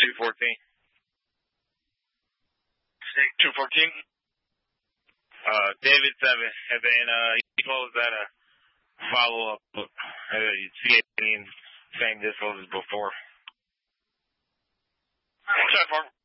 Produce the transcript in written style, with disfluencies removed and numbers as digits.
214. 214. David 7, and then he closed that follow-up. See any same missiles as before. 10-4.